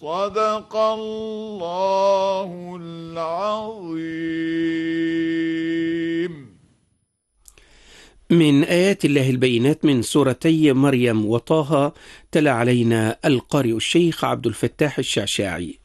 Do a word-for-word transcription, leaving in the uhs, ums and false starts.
صدق الله العظيم. من آيات الله البينات من سورتي مريم وطه، تلا علينا القارئ الشيخ عبد الفتاح الشعشاعي.